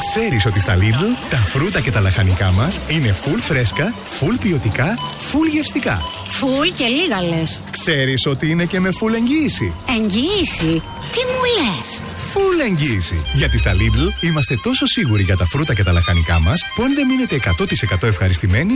Ξέρεις ότι στα Lidl τα φρούτα και τα λαχανικά μας είναι full φρέσκα, full ποιοτικά, full γευστικά. Full και λίγα λες. Ξέρεις ότι είναι και με full εγγύηση. Εγγύηση? Τι μου λες? Full εγγύηση. Γιατί στα Lidl είμαστε τόσο σίγουροι για τα φρούτα και τα λαχανικά μας που αν δεν μείνετε 100% ευχαριστημένοι,